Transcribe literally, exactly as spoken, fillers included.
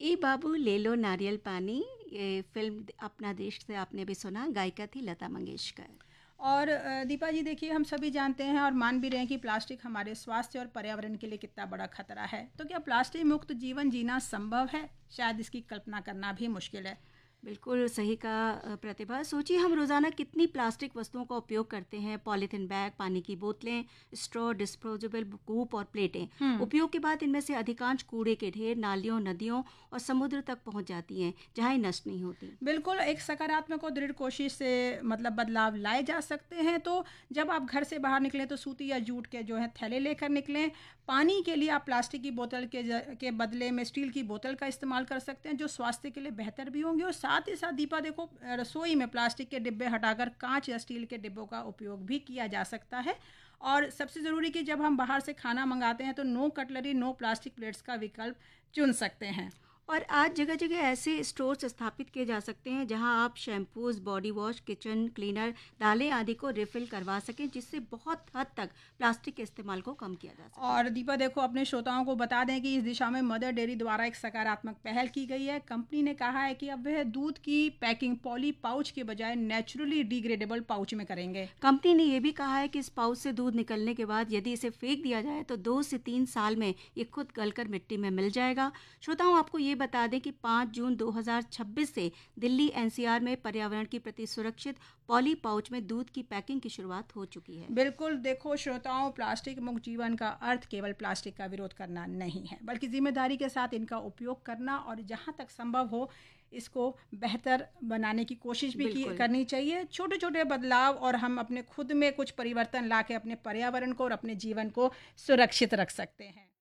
ए बाबू ले लो नारियल पानी, ये फ़िल्म अपना देश से आपने भी सुना, गायिका थी लता मंगेशकर। और अ, दीपा जी देखिए, हम सभी जानते हैं और मान भी रहे हैं कि प्लास्टिक हमारे स्वास्थ्य और पर्यावरण के लिए कितना बड़ा खतरा है। तो क्या प्लास्टिक मुक्त जीवन जीना संभव है? शायद इसकी कल्पना करना भी मुश्किल है। बिल्कुल सही कहा अ, प्रतिभा। सोचिए हम रोज़ाना कितनी प्लास्टिक वस्तुओं का उपयोग करते हैं। पॉलीथीन बैग, पानी की बोतलें, स्ट्रॉ, डिस्पोजेबल कूप और प्लेटें। हम्म। उपयोग के बाद इनमें से अधिकांश कूड़े के ढेर नालियों, नदियों और समुद्र तक पहुंच जाती हैं, जहां ये नष्ट नहीं होती। बिल्कुल, एक सकारात्मक और दृढ़ कोशिश से मतलब बदलाव लाए जा सकते हैं। तो जब आप घर से बाहर निकलें तो सूती या जूट के जो है थैले लेकर निकलें। पानी के लिए आप प्लास्टिक की बोतल के ज- के बदले में स्टील की बोतल का इस्तेमाल कर सकते हैं, जो स्वास्थ्य के लिए बेहतर भी होंगे। और साथ ही साथ दीपा देखो, रसोई में प्लास्टिक के डिब्बे हटाकर कांच या स्टील के डिब्बों का उपयोग भी किया जा सकता है। और सबसे ज़रूरी कि जब हम बाहर से खाना मंगाते हैं तो no cutlery, no plastic plates का विकल्प चुन सकते हैं। और आज जगह जगह ऐसे स्टोर्स स्थापित किए जा सकते हैं जहां आप shampoos, body wash, kitchen cleaner, दालें आदि को रिफिल करवा सकें, जिससे बहुत हद तक प्लास्टिक के इस्तेमाल को कम किया जा सके। और दीपा देखो, अपने श्रोताओं को बता दें कि इस दिशा में मदर डेयरी द्वारा एक सकारात्मक पहल की गई है। कंपनी ने कहा है कि अब वह दूध की पैकिंग पॉली पाउच के बजाय नेचुरली डिग्रेडेबल पाउच में करेंगे। कंपनी ने यह भी कहा है कि इस पाउच से दूध निकलने के बाद यदि इसे फेंक दिया जाए तो दो से तीन साल में ये खुद गलकर मिट्टी में मिल जाएगा। श्रोताओं, आपको ये बता दें कि पाँच जून दो हज़ार छब्बीस से दिल्ली एन सी आर में पर्यावरण के प्रति सुरक्षित पॉली पाउच में दूध की पैकिंग की शुरुआत हो चुकी है। बिल्कुल, देखो श्रोताओं, प्लास्टिक मुक्त जीवन का अर्थ केवल प्लास्टिक का विरोध करना नहीं है, बल्कि जिम्मेदारी के साथ इनका उपयोग करना और जहाँ तक संभव हो इसको बेहतर बनाने की कोशिश भी की बिल्कुल। करनी चाहिए। छोटे छोटे बदलाव और हम अपने खुद में कुछ परिवर्तन ला के अपने पर्यावरण को और अपने जीवन को सुरक्षित रख सकते हैं।